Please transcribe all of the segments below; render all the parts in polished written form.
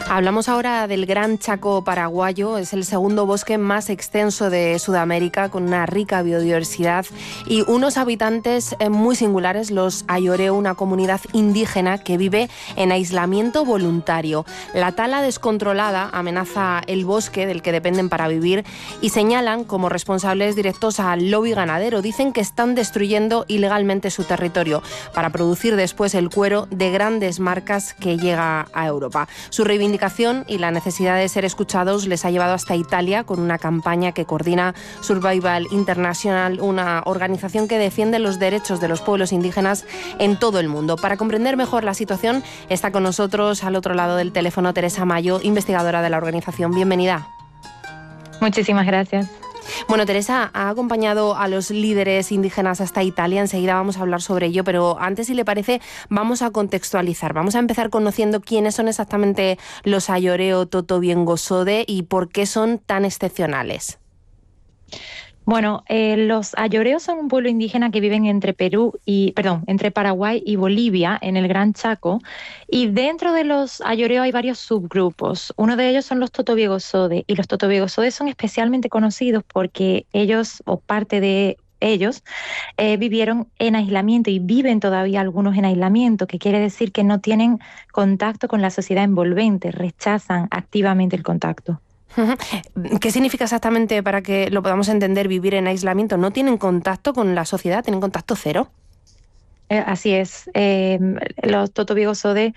Hablamos ahora del Gran Chaco paraguayo. Es el segundo bosque más extenso de Sudamérica, con una rica biodiversidad y unos habitantes muy singulares, los Ayoreo, una comunidad indígena que vive en aislamiento voluntario. La tala descontrolada amenaza el bosque del que dependen para vivir y señalan como responsables directos al lobby ganadero. Dicen que están destruyendo ilegalmente su territorio para producir después el cuero de grandes marcas que llega a Europa. Su reivindicación y la necesidad de ser escuchados les ha llevado hasta Italia con una campaña que coordina Survival International, una organización que defiende los derechos de los pueblos indígenas en todo el mundo. Para comprender mejor la situación está con nosotros al otro lado del teléfono Teresa Mayo, investigadora de la organización. Bienvenida. Muchísimas gracias. Bueno, Teresa ha acompañado a los líderes indígenas hasta Italia. Enseguida vamos a hablar sobre ello, pero antes, si le parece, vamos a contextualizar. Vamos a empezar conociendo quiénes son exactamente los Ayoreo Totobiengosode y por qué son tan excepcionales. Bueno, los ayoreos son un pueblo indígena que viven entre Paraguay y Bolivia, en el Gran Chaco, y dentro de los ayoreos hay varios subgrupos. Uno de ellos son los Totobiengosode, y los Totobiengosode son especialmente conocidos porque ellos, o parte de ellos, vivieron en aislamiento y viven todavía algunos en aislamiento, que quiere decir que no tienen contacto con la sociedad envolvente, rechazan activamente el contacto. ¿Qué significa exactamente, para que lo podamos entender, vivir en aislamiento? ¿No tienen contacto con la sociedad? ¿Tienen contacto cero? Así es. Los Totobiengosode,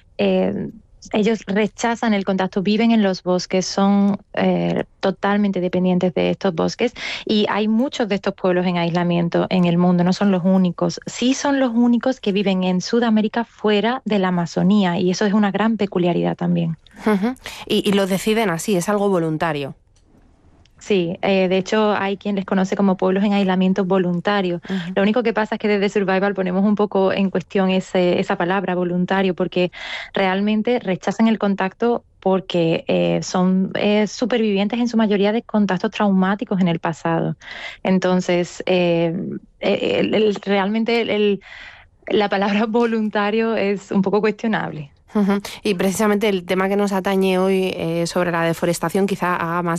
ellos rechazan el contacto, viven en los bosques, son totalmente dependientes de estos bosques, y hay muchos de estos pueblos en aislamiento en el mundo, no son los únicos. Sí son los únicos que viven en Sudamérica fuera de la Amazonía, y eso es una gran peculiaridad también. Y lo deciden así, es algo voluntario. Sí, de hecho hay quien les conoce como pueblos en aislamiento voluntario. Lo único que pasa es que desde Survival ponemos un poco en cuestión esa palabra, voluntario, porque realmente rechazan el contacto porque son supervivientes en su mayoría de contactos traumáticos en el pasado. Entonces, realmente la palabra voluntario es un poco cuestionable. Y precisamente el tema que nos atañe hoy sobre la deforestación quizá haga más